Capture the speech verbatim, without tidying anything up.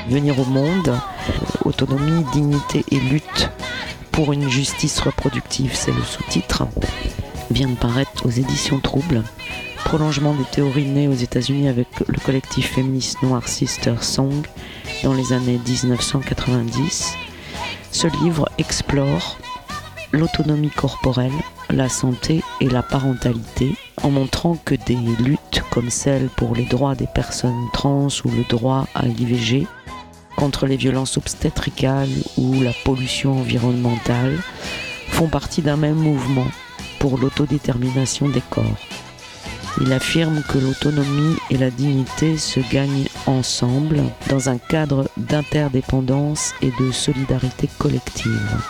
Venir au monde, autonomie, dignité et lutte pour une justice reproductive, c'est le sous-titre, vient de paraître aux éditions Trouble. Prolongement des théories nées aux États-Unis avec le collectif féministe noir Sister Song dans les années dix-neuf cent quatre-vingt-dix. Ce livre explore l'autonomie corporelle, la santé et la parentalité, en montrant que des luttes comme celle pour les droits des personnes trans ou le droit à l'I V G, contre les violences obstétricales ou la pollution environnementale, font partie d'un même mouvement pour l'autodétermination des corps. Il affirme que l'autonomie et la dignité se gagnent ensemble dans un cadre d'interdépendance et de solidarité collective.